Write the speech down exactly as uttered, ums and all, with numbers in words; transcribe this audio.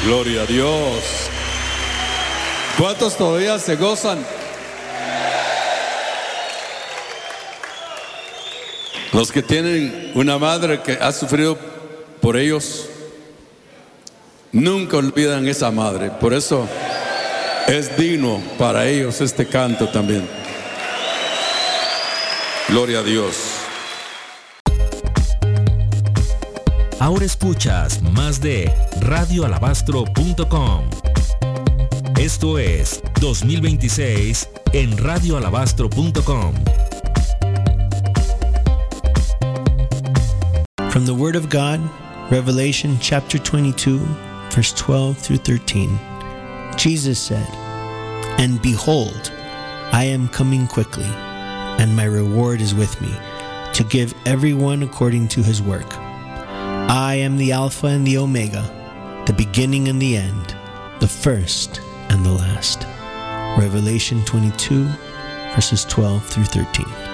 Gloria a Dios. ¿Cuántos todavía se gozan? Los que tienen una madre que ha sufrido por ellos, nunca olvidan esa madre. Por eso es digno para ellos este canto también. Gloria a Dios. Ahora escuchas más de radio alabastro punto com. Esto es dos mil veintiséis en radio alabastro punto com. From the Word of God, Revelation chapter twenty-two, verse twelve through thirteen. Jesus said, "And behold, I am coming quickly, and my reward is with me, to give everyone according to his work. I am the Alpha and the Omega, the beginning and the end, the first and the last." Revelation twenty-two, verses twelve through thirteen.